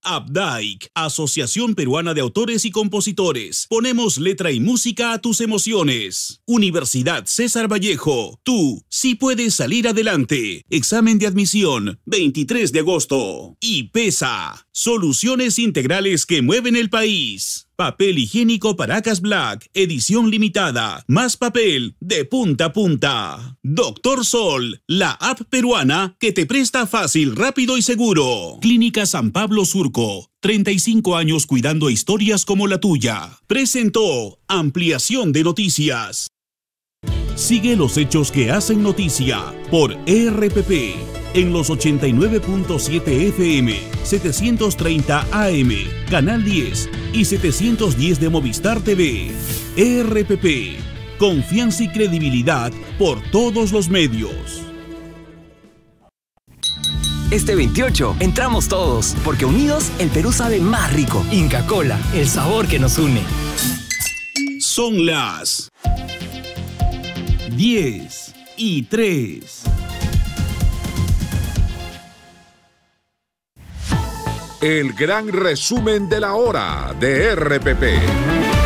Updike, Asociación Peruana de Autores y Compositores. Ponemos letra y música a tus emociones. Universidad César Vallejo. Tú sí puedes salir adelante. Examen de admisión, 23 de agosto. Y PESA, soluciones integrales que mueven el país. Papel higiénico Paracas Black, edición limitada. Más papel de punta a punta. Doctor Sol, la app peruana que te presta fácil, rápido y seguro. Clínica San Pablo Surco, 35 años cuidando historias como la tuya. Presentó Ampliación de Noticias. Sigue los hechos que hacen noticia por ERPP en los 89.7 FM, 730 AM, Canal 10 y 710 de Movistar TV. ERPP, confianza y credibilidad por todos los medios. Este 28 entramos todos, porque unidos el Perú sabe más rico. Inca Kola, el sabor que nos une. Son las 10:03. El gran resumen de la hora de RPP.